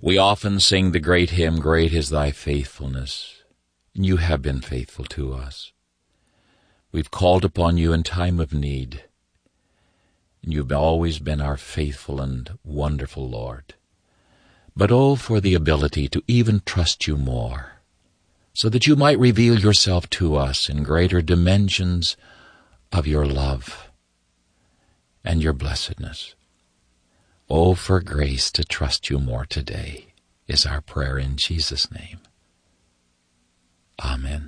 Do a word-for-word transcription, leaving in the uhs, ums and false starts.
We often sing the great hymn, "Great is thy faithfulness," and you have been faithful to us. We've called upon you in time of need, and you've always been our faithful and wonderful Lord. But oh, for the ability to even trust you more, so that you might reveal yourself to us in greater dimensions of your love and your blessedness. Oh, for grace to trust you more today is our prayer in Jesus' name. Amen.